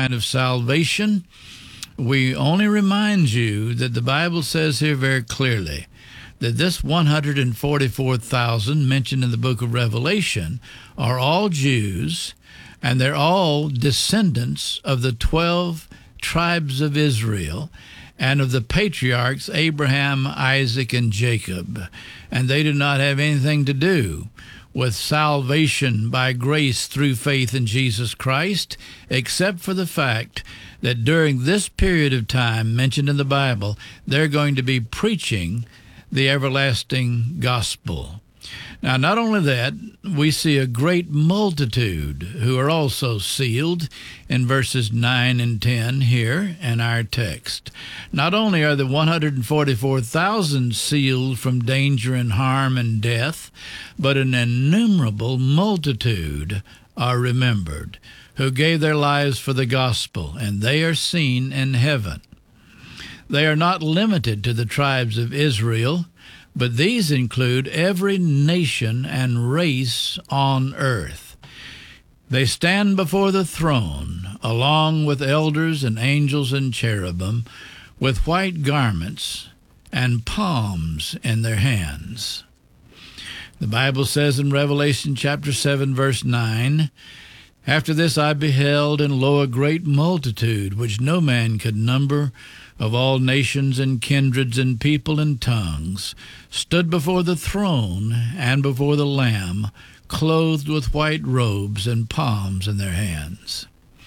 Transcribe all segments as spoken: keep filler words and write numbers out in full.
plan of salvation. We only remind you that the Bible says here very clearly that this one hundred forty-four thousand mentioned in the book of Revelation are all Jews, and they're all descendants of the twelve tribes of Israel and of the patriarchs Abraham, Isaac, and Jacob. And they do not have anything to do with salvation by grace through faith in Jesus Christ, except for the fact that during this period of time mentioned in the Bible, they're going to be preaching the everlasting gospel. Now, not only that, we see a great multitude who are also sealed in verses nine and ten here in our text. Not only are the one hundred forty-four thousand sealed from danger and harm and death, but an innumerable multitude are remembered who gave their lives for the gospel, and they are seen in heaven. They are not limited to the tribes of Israel, but these include every nation and race on earth. They stand before the throne, along with elders and angels and cherubim, with white garments and palms in their hands. The Bible says in Revelation chapter seven, verse nine, "After this I beheld, and lo, a great multitude, which no man could number, of all nations and kindreds and people and tongues, stood before the throne and before the Lamb, clothed with white robes and palms in their hands."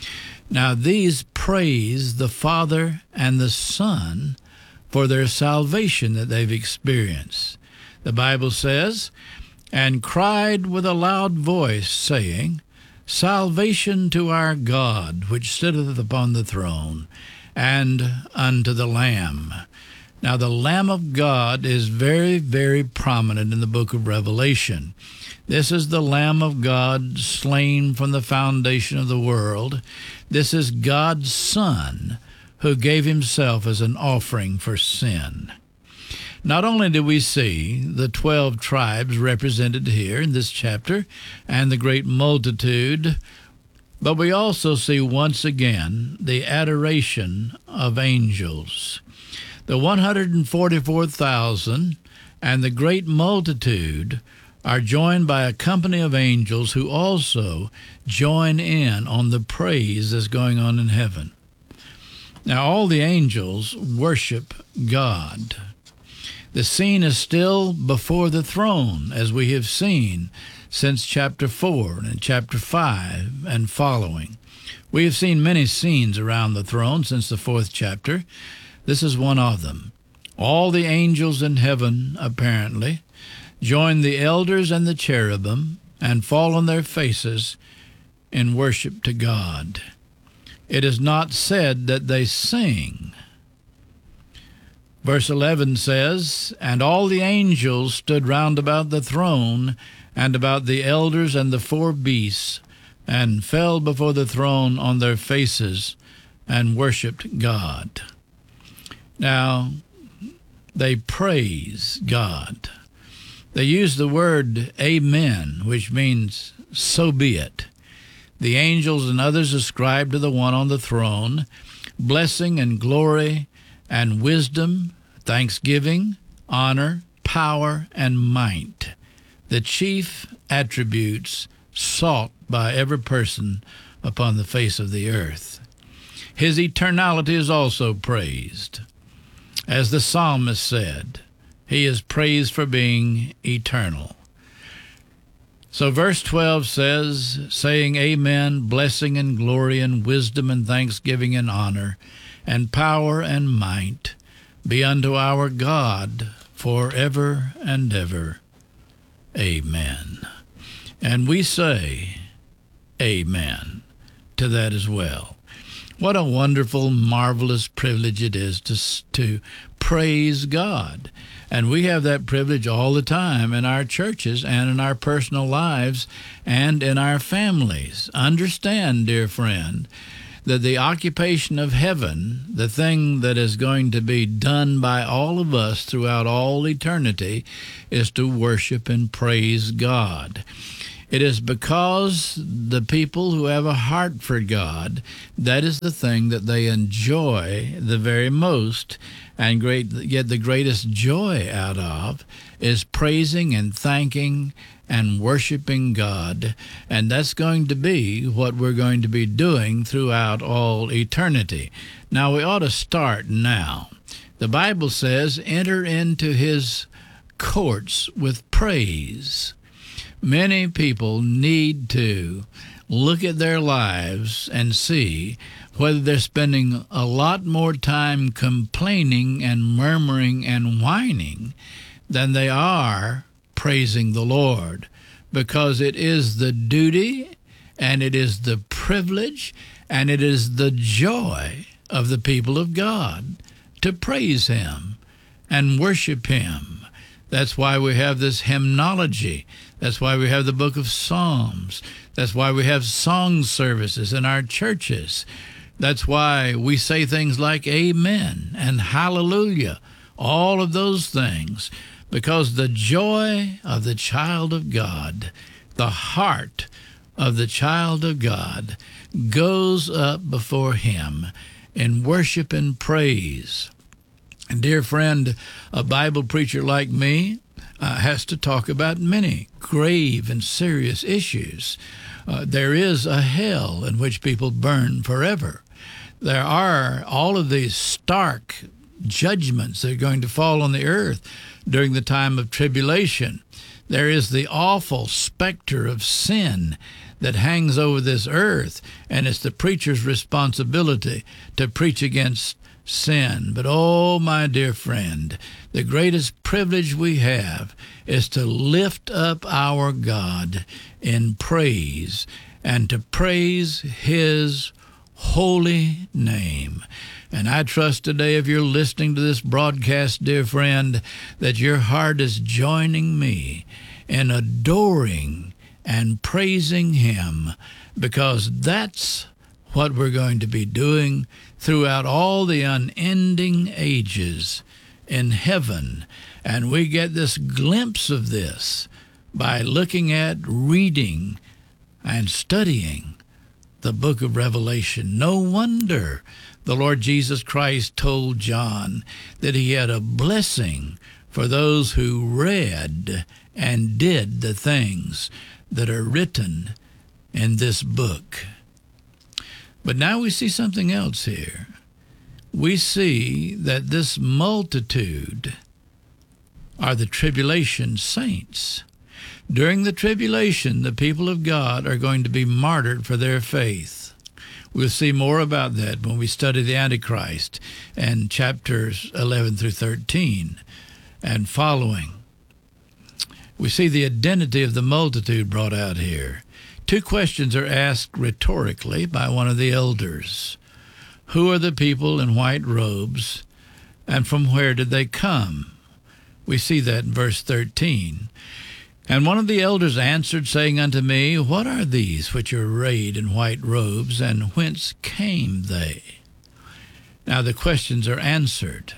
Now these praise the Father and the Son for their salvation that they've experienced. The Bible says, "And cried with a loud voice, saying, Salvation to our God, which sitteth upon the throne, and unto the Lamb." Now, the Lamb of God is very, very prominent in the book of Revelation. This is the Lamb of God slain from the foundation of the world. This is God's Son who gave himself as an offering for sin. Not only do we see the twelve tribes represented here in this chapter and the great multitude, but we also see once again the adoration of angels. The one hundred forty-four thousand and the great multitude are joined by a company of angels who also join in on the praise that's going on in heaven. Now, all the angels worship God. The scene is still before the throne, as we have seen since chapter four and chapter five and following. We have seen many scenes around the throne since the fourth chapter. This is one of them. All the angels in heaven, apparently, join the elders and the cherubim and fall on their faces in worship to God. It is not said that they sing. Verse eleven says, "And all the angels stood round about the throne and about the elders and the four beasts, and fell before the throne on their faces and worshipped God." Now, they praise God. They use the word amen, which means so be it. The angels and others ascribe to the one on the throne blessing and glory and wisdom, thanksgiving, honor, power, and might, the chief attributes sought by every person upon the face of the earth. His eternality is also praised. As the psalmist said, he is praised for being eternal. So verse twelve says, saying, Amen, blessing and glory and wisdom and thanksgiving and honor and power and might be unto our God forever and ever. Amen. And we say amen to that as well. What a wonderful, marvelous privilege it is to, to praise God. And we have that privilege all the time in our churches and in our personal lives and in our families. Understand, dear friend, that the occupation of heaven, the thing that is going to be done by all of us throughout all eternity, is to worship and praise God. It is because the people who have a heart for God, that is the thing that they enjoy the very most and great, get the greatest joy out of, is praising and thanking and worshiping God. And that's going to be what we're going to be doing throughout all eternity. Now, we ought to start now. The Bible says, enter into his courts with praise. Many people need to look at their lives and see whether they're spending a lot more time complaining and murmuring and whining than they are praising the Lord, because it is the duty and it is the privilege and it is the joy of the people of God to praise him and worship him. That's why we have this hymnology. That's why we have the book of Psalms. That's why we have song services in our churches. That's why we say things like amen and hallelujah, all of those things, because the joy of the child of God, the heart of the child of God, goes up before him in worship and praise. And dear friend, a Bible preacher like me uh, has to talk about many grave and serious issues. Uh, there is a hell in which people burn forever. There are all of these stark judgments that are going to fall on the earth during the time of tribulation. There is the awful specter of sin that hangs over this earth, and it's the preacher's responsibility to preach against sin. But oh, my dear friend, the greatest privilege we have is to lift up our God in praise and to praise his holy name. And I trust today, if you're listening to this broadcast, dear friend, that your heart is joining me in adoring and praising him, because that's what we're going to be doing throughout all the unending ages in heaven. And we get this glimpse of this by looking at, reading, and studying the book of Revelation. No wonder the Lord Jesus Christ told John that he had a blessing for those who read and did the things that are written in this book. But now we see something else here. We see that this multitude are the tribulation saints. During the tribulation, the people of God are going to be martyred for their faith. We'll see more about that when we study the Antichrist and chapters eleven through thirteen and following. We see the identity of the multitude brought out here. Two questions are asked rhetorically by one of the elders. Who are the people in white robes, and from where did they come? We see that in verse thirteen. And one of the elders answered, saying unto me, What are these which are arrayed in white robes, and whence came they? Now the questions are answered.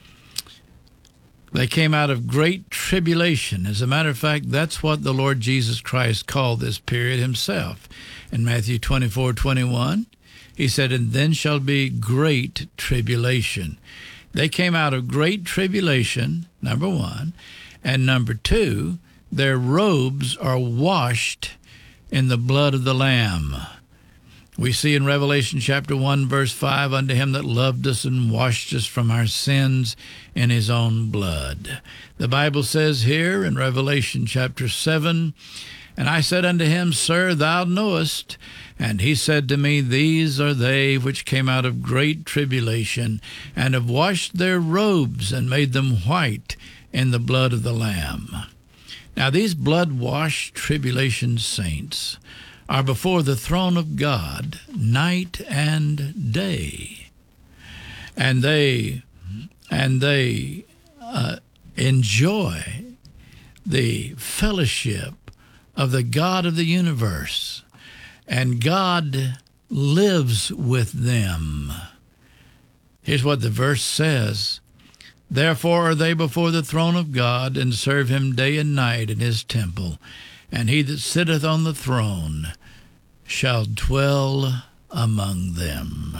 They came out of great tribulation. As a matter of fact, that's what the Lord Jesus Christ called this period himself. In Matthew twenty-four twenty-one, he said, And then shall be great tribulation. They came out of great tribulation, number one. And number two, their robes are washed in the blood of the Lamb. We see in Revelation chapter one, verse five, Unto him that loved us and washed us from our sins in his own blood. The Bible says here in Revelation chapter seven, And I said unto him, Sir, thou knowest. And he said to me, These are they which came out of great tribulation, and have washed their robes, and made them white in the blood of the Lamb. Now these blood-washed tribulation saints are before the throne of God night and day. And they, and they uh, enjoy the fellowship of the God of the universe. And God lives with them. Here's what the verse says. Therefore are they before the throne of God, and serve him day and night in his temple. and he that sitteth on the throne shall dwell among them.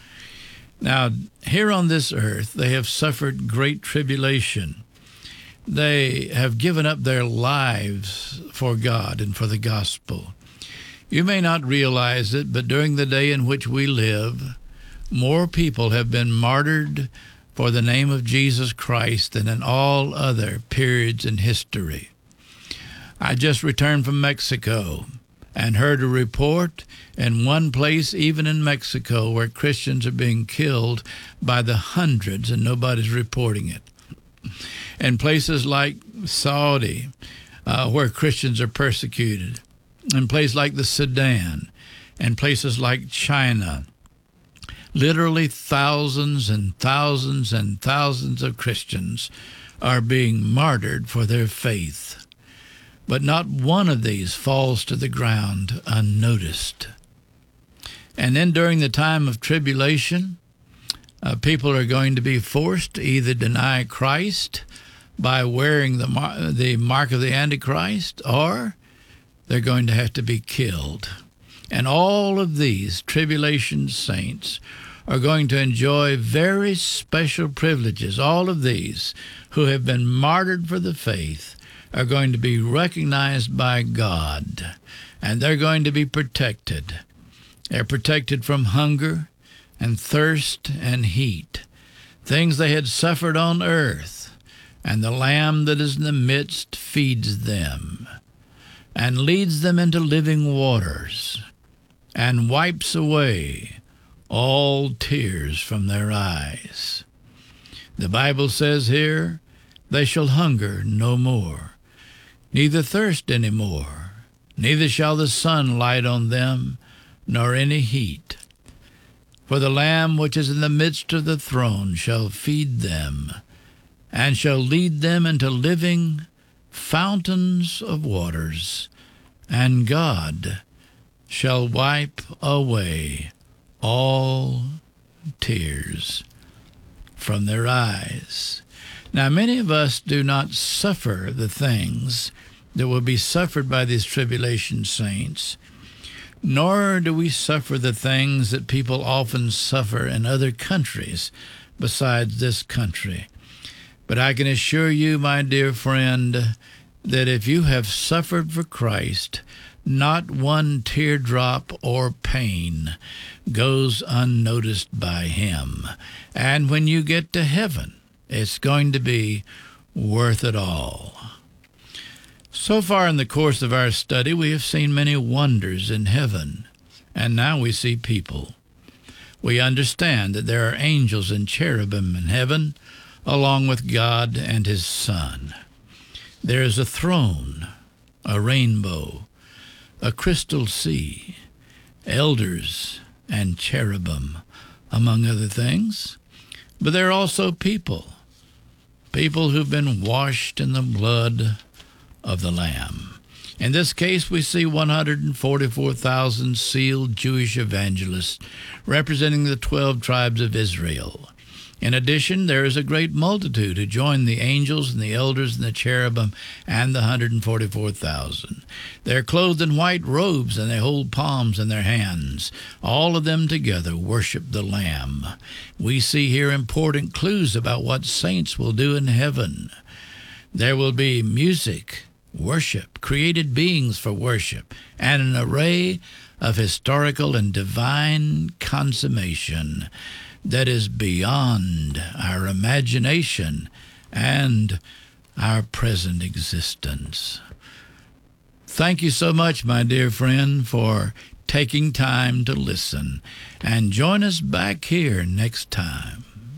Now, here on this earth, they have suffered great tribulation. They have given up their lives for God and for the gospel. You may not realize it, but during the day in which we live, more people have been martyred for the name of Jesus Christ than in all other periods in history. I just returned from Mexico and heard a report in one place, even in Mexico, where Christians are being killed by the hundreds and nobody's reporting it. In places like Saudi, uh, where Christians are persecuted, in places like the Sudan, and places like China, literally thousands and thousands and thousands of Christians are being martyred for their faith. But not one of these falls to the ground unnoticed. And then during the time of tribulation, uh, people are going to be forced to either deny Christ by wearing the, mar- the mark of the Antichrist, or they're going to have to be killed. And all of these tribulation saints are going to enjoy very special privileges. All of these who have been martyred for the faith are going to be recognized by God, and they're going to be protected. They're protected from hunger and thirst and heat, things they had suffered on earth, and the Lamb that is in the midst feeds them and leads them into living waters and wipes away all tears from their eyes. The Bible says here, they shall hunger no more, neither thirst any more, neither shall the sun light on them, nor any heat. For the Lamb which is in the midst of the throne shall feed them, and shall lead them into living fountains of waters, and God shall wipe away all tears from their eyes. Now, many of us do not suffer the things that will be suffered by these tribulation saints, nor do we suffer the things that people often suffer in other countries besides this country. But I can assure you, my dear friend, that if you have suffered for Christ, not one teardrop or pain goes unnoticed by him. And when you get to heaven, it's going to be worth it all. So far in the course of our study, we have seen many wonders in heaven, and now we see people. We understand that there are angels and cherubim in heaven, along with God and his Son. There is a throne, a rainbow, a crystal sea, elders and cherubim, among other things. But there are also people, people who've been washed in the blood of the Lamb. In this case, we see one hundred forty-four thousand sealed Jewish evangelists representing the twelve tribes of Israel. In addition, there is a great multitude who join the angels and the elders and the cherubim and the one hundred forty-four thousand. They're clothed in white robes, and they hold palms in their hands. All of them together worship the Lamb. We see here important clues about what saints will do in heaven. There will be music, worship, created beings for worship, and an array of historical and divine consummation that is beyond our imagination and our present existence. Thank you so much, my dear friend, for taking time to listen, and join us back here next time.